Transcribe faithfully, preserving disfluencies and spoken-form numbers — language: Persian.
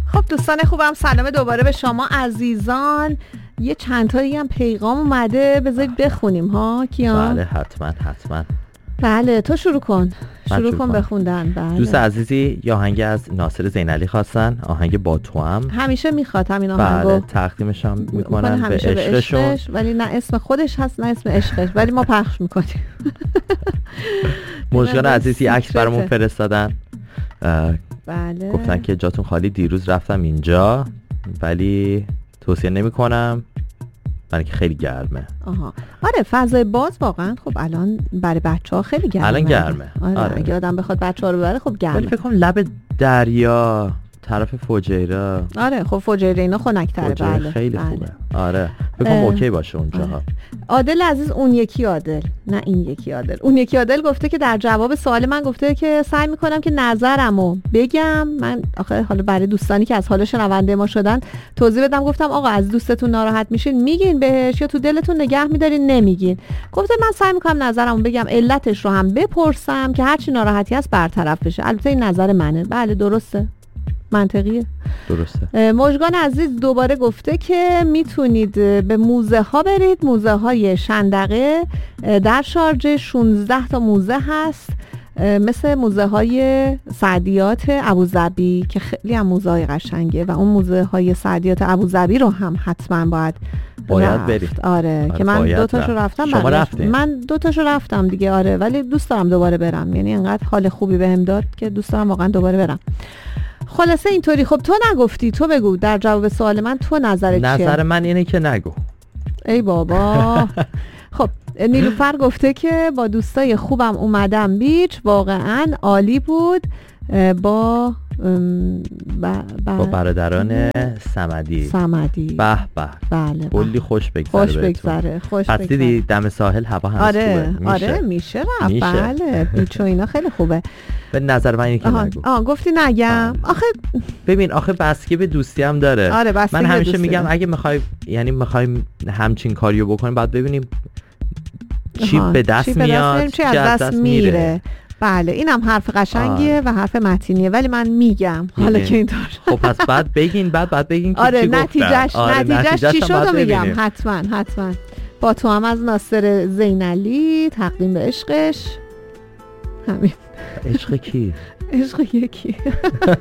خب دوستان خوبم، سلام دوباره به شما عزیزان. یه چند تایی هم پیغام اومده، بذارید بخونیم ها کیان. بله حتما حتما. بله تو شروع کن شروع, شروع کن کنم. بخوندن. بله. دوست عزیزی یه آهنگ از ناصر زینعلی خواستن، آهنگ با تو هم. همیشه میخواد همین آهنگو. بله تقدیمش هم میکنن به عشقشون، ولی نه اسم خودش هست نه اسم عشقش، ولی ما پخش میکنیم. مژگان عزیزی عکس برامون فرستادن. بله. گفتن که جاتون خالی، دیروز رفتم اینجا ولی توصیه نمی کنم برای که خیلی گرمه. آها آره فضای باز واقعا خب الان برای بچه ها خیلی گرمه. الان گرمه. آره, آره. اگه آدم بخواد بچه ها رو ببره خب گرمه. ولی فکر کنم لب دریا طرف فجیره. آره خب فجیره اینا خنک‌تره. بله خیلی بله. خوبه. آره فکر کنم اوکی باشه اونجا. آره. عادل عزیز، اون یکی عادل نه این یکی عادل، اون یکی عادل گفته که در جواب سوال من گفته که سعی میکنم که نظرمو بگم. من آخه حالا برای دوستانی که از حال شنونده ما شدن توضیح بدم. گفتم آقا از دوستتون ناراحت میشین میگین بهش یا تو دلتون نگه میدارین نمیگین. گفته من سعی میکنم نظرمو بگم، علتش رو هم بپرسم که هرچی ناراحتی هست برطرف بشه. البته این نظر منه. بله درسته، منطقیه. درسته. مژگان عزیز دوباره گفته که میتونید به موزه ها برید. موزه های شندقه در شارجه شانزده تا موزه هست، مثل موزه های سعدیات ابوظبی که خیلی هم موزه های قشنگه و اون موزه های سعدیات ابوظبی رو هم حتما باید باید برید. آره, آره که من دو تاشو رفتم. شما رفتین؟ من دو تاشو رفتم دیگه. آره ولی دوست دارم دوباره برم، یعنی انقدر حال خوبی بهم داد که دوست دارم واقعا دوباره برم. خلاصه اینطوری. خب تو نگفتی، تو بگو در جواب سوال من تو نظرت چیه؟ نظر من اینه که نگو. ای بابا. خب نیلوفر گفته که با دوستای خوبم اومدم بیچ، واقعا عالی بود. با با, با برادران صمدی صمدی به به. بله کلی خوش بگذره. خوش بگذره. خوش پس دیدی دم ساحل هوا هنوز آره خوبه. میشه. آره میشه رفت. بله بیچ و اینا خیلی خوبه. به نظر من اینه که آها. نگو. آه گفتی نگم. آخه ببین آخه بسکی به دوستی هم داره. آره من همیشه میگم اگه میخوای یعنی میخوایم همچین کاریو بکنیم بعد ببینیم چی به دست میاد، چی از دست, دست میره. میره. بله این هم حرف قشنگیه آه. و حرف متینیه، ولی من میگم حالا که اینطور. خب پس بعد بگین بعد بعد بگین که آره چی نتیجهش آره نتیجهش چی شد میگم. حتما حتما. با تو هم از ناصر زینعلی، تقدیم به عشقش. همین. عشق کی؟ عشق یکی.